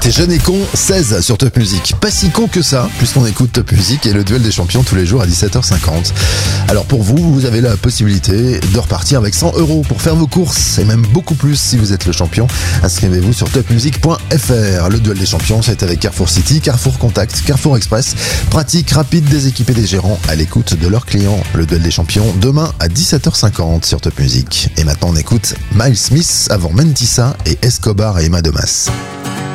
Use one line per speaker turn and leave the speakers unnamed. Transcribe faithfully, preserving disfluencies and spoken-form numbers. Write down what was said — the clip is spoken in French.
C'était Jeune et Con, seize sur Top Music. Pas si con que ça, puisqu'on écoute Top Music et le duel des champions tous les jours à dix-sept heures cinquante. Alors pour vous, vous avez la possibilité de repartir avec cent euros pour faire vos courses, et même beaucoup plus si vous êtes le champion. Inscrivez-vous sur top music point f r. Le duel des champions, c'est avec Carrefour City, Carrefour Contact, Carrefour Express. Pratique, rapide, des équipés des gérants à l'écoute de leurs clients. Le duel des champions, demain à dix-sept heures cinquante sur Top Music. Et maintenant on écoute Miles Smith avant Mentissa et Escobar et Emma Domas.